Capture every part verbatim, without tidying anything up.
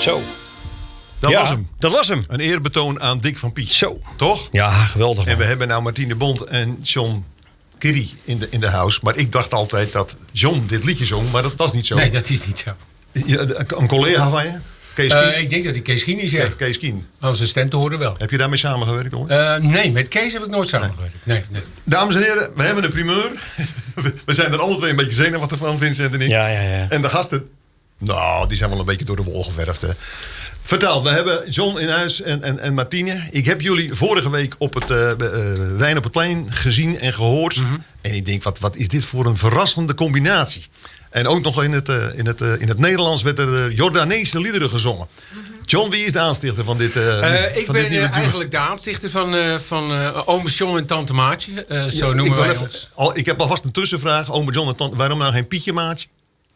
Zo. Dat ja, was hem. Dat was hem. Een eerbetoon aan Dick van Piet. Zo. Toch? Ja, geweldig. Man. En we hebben nou Martine Bond en John Kerry in de, in de house. Maar ik dacht altijd dat John dit liedje zong, maar dat was niet zo. Nee, dat is niet zo. Een collega van je? Kees Kien? Uh, ik denk dat hij Kees Kien is, ja. Ja, Kees Kien. Als zijn stem te horen wel. Heb je daarmee samengewerkt, hoor? Uh, nee, met Kees heb ik nooit samengewerkt. Nee, nee. Dames en heren, we hebben een primeur. We zijn er alle twee een beetje zenuwachtig van, Vincent en ik. Ja, ja, ja. En de gasten, nou, die zijn wel een beetje door de wol geverfd. Hè. Vertel, we hebben John in huis en, en, en Martine. Ik heb jullie vorige week op het uh, uh, Wijn op het Plein gezien en gehoord. Mm-hmm. En ik denk, wat, wat is dit voor een verrassende combinatie? En ook nog in het, uh, in het, uh, in het Nederlands werd er Jordaanese liederen gezongen. Mm-hmm. John, wie is de aanstichter van dit uh, uh, Ik van ben dit nieuwe uh, eigenlijk de aanstichter van, uh, van uh, ome John en tante Maatje. Uh, zo ja, noemen ik wij even, ons. Al, ik heb alvast een tussenvraag. Ome John en tante, waarom nou geen Pietje Maatje?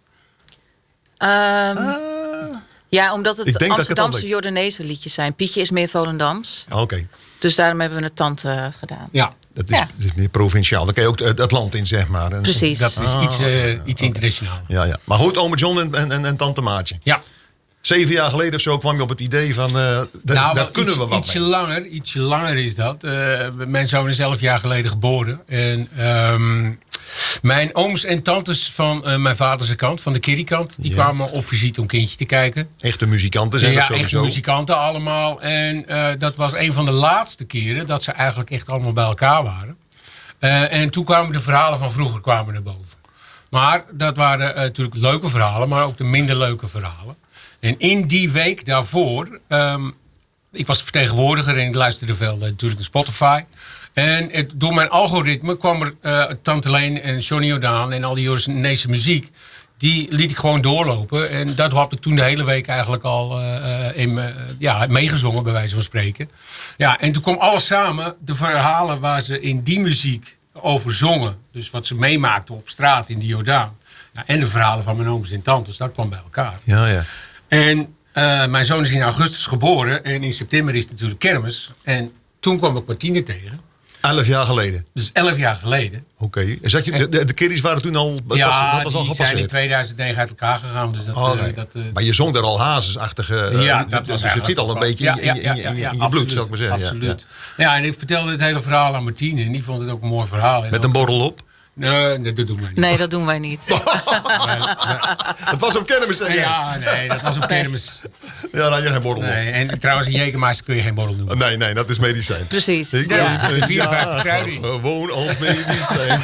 Um, ah. Ja, omdat het Amsterdamse het Jordaanese liedjes zijn. Pietje is meer Volendams. Oké. Okay. Dus daarom hebben we het tante gedaan. Ja. Dat is, ja. dat is meer provinciaal. Dan kan je ook het, het land in, zeg maar. En precies. Dat is ah, iets, uh, iets okay. internationaal. Ja, ja. Maar goed, ome John en, en, en, en tante Maatje. Ja. Zeven jaar geleden of zo kwam je op het idee van, uh, d- nou, daar kunnen iets, we wat ietsje mee. Langer, ietsje langer is dat. Uh, mijn zoon is elf jaar geleden geboren. En um, mijn ooms en tantes van uh, mijn vaders kant, van de Kerrykant, die ja. kwamen op visite om kindje te kijken. Echte muzikanten zijn ja, dat sowieso. Ja, echte muzikanten allemaal. En uh, dat was een van de laatste keren dat ze eigenlijk echt allemaal bij elkaar waren. Uh, en toen kwamen de verhalen van vroeger kwamen naar boven. Maar dat waren uh, natuurlijk leuke verhalen, maar ook de minder leuke verhalen. En in die week daarvoor, um, ik was vertegenwoordiger en ik luisterde veel uh, natuurlijk naar Spotify. En het, door mijn algoritme kwam er uh, Tante Leen en Johnny Jordaan en al die Jordaanese muziek. Die liet ik gewoon doorlopen. En dat had ik toen de hele week eigenlijk al uh, in, uh, ja, meegezongen, bij wijze van spreken. Ja, en toen kwam alles samen. De verhalen waar ze in die muziek over zongen. Dus wat ze meemaakten op straat in de Jordaan. Ja, en de verhalen van mijn ooms en tantes. Dat kwam bij elkaar. Ja, ja. En uh, mijn zoon is in augustus geboren. En in september is het natuurlijk kermis. En toen kwam ik Martine tegen. Elf jaar geleden? Dus elf jaar geleden. Oké. Okay. De, de, de kiddies waren toen al... Ja, was, dat was al die gepasseerd. zijn in tweeduizend negen uit elkaar gegaan. Dus dat, oh, nee. uh, dat, uh, maar je zong daar al hazesachtige... Uh, ja, dat dus was het zit al een wel. beetje ja, in, in, in, ja, in, ja, in, ja, in je absoluut, bloed, zou ik maar zeggen. Absoluut. Ja, ja. ja, en ik vertelde het hele verhaal aan Martine. En die vond het ook een mooi verhaal. Met een borrel op? Nee, dat doen wij niet. Nee, dat doen wij niet. nee, nee. Het was op kermis, zeg jij? Ja, nee, dat was op kermis. Ja, dan had je geen borrel nee, op. En trouwens, in Jekermeister kun je geen borrel noemen. Nee, nee, dat is medicijn. Precies. Ik ja, ja, vierenvijftig ja, kruiden. Gewoon als medicijn.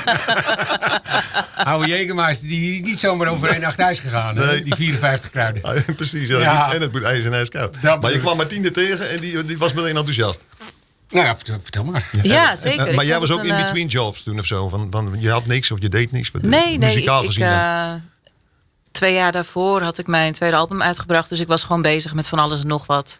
Oude Jekermeister, die is niet zomaar over één nacht ijs gegaan. Nee. Die vierenvijftig kruiden. Ja, precies, ja, ja. En het moet ijs en ijskoud. Maar je kwam Martine tegen en die, die was meteen enthousiast. Nou ja, vertel, vertel maar. Ja, ja zeker. Maar ik jij was ook een, in between jobs toen of zo? Van, van, je had niks of je deed niks? Nee, nee. Muzikaal ik, gezien ik, uh, twee jaar daarvoor had ik mijn tweede album uitgebracht. Dus ik was gewoon bezig met van alles en nog wat.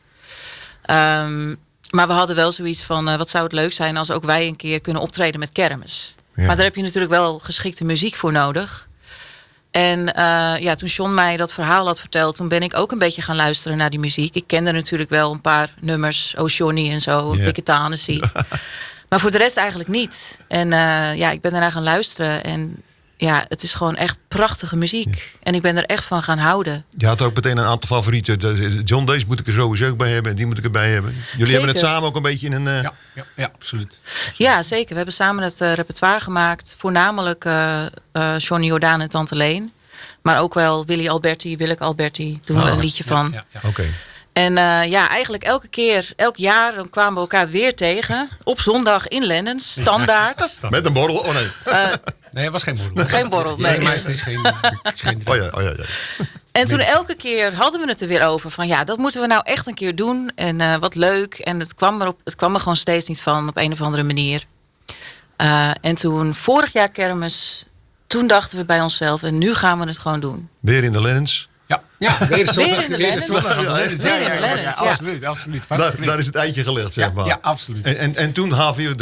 Um, maar we hadden wel zoiets van... Uh, wat zou het leuk zijn als ook wij een keer kunnen optreden met kermis. Ja. Maar daar heb je natuurlijk wel geschikte muziek voor nodig. En uh, ja, toen John mij dat verhaal had verteld... toen ben ik ook een beetje gaan luisteren naar die muziek. Ik kende natuurlijk wel een paar nummers. Oh, Johnny en zo, yeah. Piketanessie. Maar voor de rest eigenlijk niet. En uh, ja, ik ben daarna gaan luisteren. En ja, het is gewoon echt prachtige muziek. Ja. En ik ben er echt van gaan houden. Je had ook meteen een aantal favorieten. John, deze moet ik er sowieso bij hebben. En die moet ik erbij hebben. Jullie zeker. hebben het samen ook een beetje in een... Uh... Ja, ja, ja, absoluut. absoluut. Ja, zeker. We hebben samen het uh, repertoire gemaakt. Voornamelijk uh, uh, Johnny Jordaan en Tante Leen. Maar ook wel Willy Alberti, Willeke Alberti. Doen oh, we een liedje ja, van. Ja, ja. Oké. Okay. En uh, ja, eigenlijk elke keer, elk jaar, dan kwamen we elkaar weer tegen. Op zondag in Lennens, standaard. Met een borrel? Oh nee. Uh, nee, het was geen borrel. Geen borrel, nee. Maar het is geen, is geen oh ja, oh ja, ja. En toen elke keer hadden we het er weer over. Van ja, dat moeten we nou echt een keer doen. En uh, wat leuk. En het kwam, er op, het kwam er gewoon steeds niet van op een of andere manier. Uh, en toen vorig jaar kermis, toen dachten we bij onszelf. En nu gaan we het gewoon doen. Weer in de Lennens. Ja, ja, weer de zondag. Weer in de zondag. Ja, ja, ja, ja, ja, absoluut, absoluut. Daar, daar is het eitje gelegd, zeg maar. Ja, ja absoluut. En, en, en toen gaven je